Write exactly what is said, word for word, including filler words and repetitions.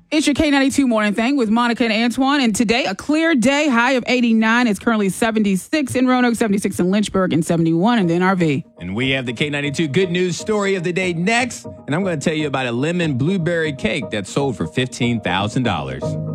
It's your K ninety-two Morning Thing with Monica and Antoine. And today, a clear day, high of eighty-nine. It's currently seventy-six in Roanoke, seventy-six in Lynchburg, and seventy-one in the N R V. And we have the K ninety-two good news story of the day next. And I'm going to tell you about a lemon blueberry cake that sold for fifteen thousand dollars.